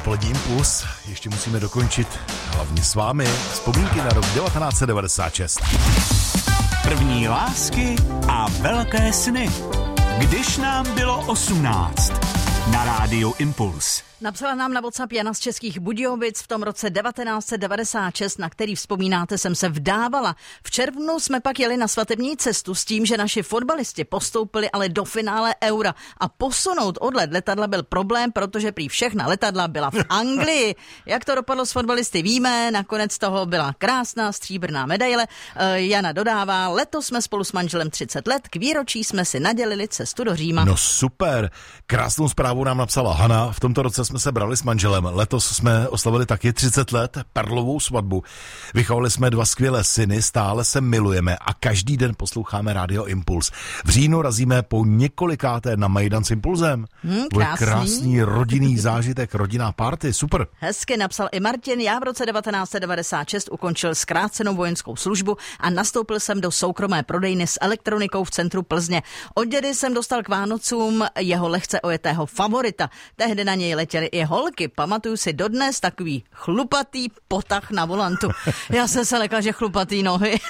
Dopolední impuls. Ještě musíme dokončit hlavně s vámi vzpomínky na rok 1996. První lásky a velké sny. Když nám bylo 18. Na rádiu Impuls. Napsala nám na WhatsApp Jana z Českých Budějovic. V tom roce 1996, na který vzpomínáte, jsem se vdávala. V červnu jsme pak jeli na svatební cestu s tím, že naši fotbalisti postoupili ale do finále Eura. A posunout odlet letadla byl problém, protože prý všechna letadla byla v Anglii. Jak to dopadlo s fotbalisty, víme. Nakonec toho byla krásná stříbrná medaile. Jana dodává, letos jsme spolu s manželem 30 let. K výročí jsme si nadělili cestu do Říma. No super. Krásnou zprávu nám napsala Hana. V tomto roce jsme se brali s manželem. Letos jsme oslavili taky 30 let, perlovou svatbu. Vychovali jsme 2 skvělé syny, stále se milujeme a každý den posloucháme Radio Impuls. V říjnu razíme po několikáté na Majdan s Impulzem. Krásný rodinný zážitek, rodinná party, super. Hezky napsal i Martin. Já v roce 1996 ukončil zkrácenou vojenskou službu a nastoupil jsem do soukromé prodejny s elektronikou v centru Plzně. Od dědy jsem dostal k Vánocům jeho lehce ojetého favorita. Tehdy na něj letěly i holky. Pamatuju si dodnes takový chlupatý potah na volantu. Já jsem se lekla, že chlupatý nohy.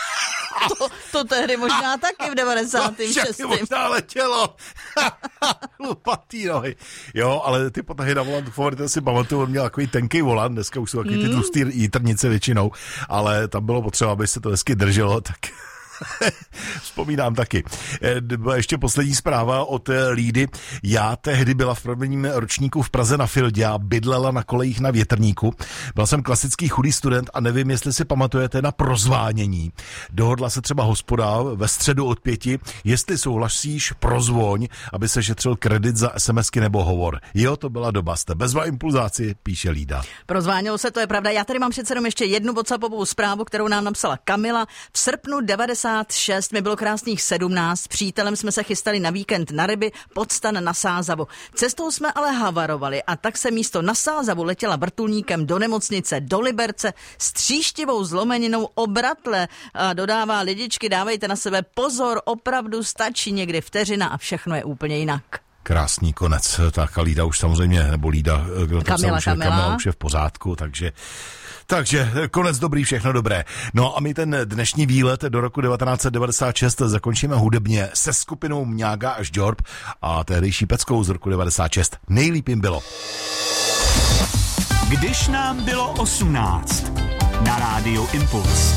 To tehdy možná taky v 96. To možná letělo. Chlupatý nohy. Jo, ale ty potahy na volantu favorita si pamatuju, on měl takový tenký volant, dneska už jsou taky ty tlustý jitrnice většinou, ale tam bylo potřeba, aby se to hezky drželo, tak... Vzpomínám taky. Ještě poslední zpráva od Lídy. Já tehdy byla v prvním ročníku v Praze na Fildě a bydlela na kolejích na Větrníku. Byl jsem klasický chudý student a nevím, jestli si pamatujete na prozvánění. Dohodla se třeba hospoda ve středu od 5, jestli souhlasíš, prozvoň, aby se šetřil kredit za SMSky nebo hovor. Jo, to byla doba, jste bezva impulzáci, píše Lída. Prozvánělo se, to je pravda. Já tady mám přece jenom ještě jednu WhatsAppovou zprávu, kterou nám napsala Kamila. V srpnu 96 mi bylo krásných 17, s přítelem jsme se chystali na víkend na ryby pod Stan na Sázavu. Cestou jsme ale havarovali a tak se místo na Sázavu letěla vrtulníkem do nemocnice do Liberce s tříštivou zlomeninou obratle. A dodává, lidičky, dávejte na sebe pozor, opravdu stačí někdy vteřina a všechno je úplně jinak. Krásný konec. Tak a Lída už samozřejmě, nebo Lída, Kamila už je v pořádku, takže konec dobrý, všechno dobré. No a my ten dnešní výlet do roku 1996 zakončíme hudebně se skupinou Mňága až Džorb a tehdejší Peckou z roku 96. Nejlíp jim bylo. Když nám bylo 18. Na rádiu Impuls.